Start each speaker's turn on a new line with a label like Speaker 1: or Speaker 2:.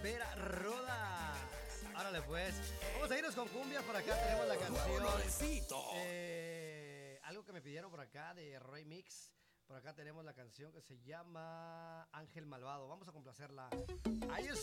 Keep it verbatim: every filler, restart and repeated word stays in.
Speaker 1: Vera Rodas. Árale pues. Vamos a irnos con cumbia. Por acá tenemos la canción. Eh, algo que me pidieron por acá de Roy Mix. Por acá tenemos la canción que se llama Ángel Malvado. Vamos a complacerla. Ahí es.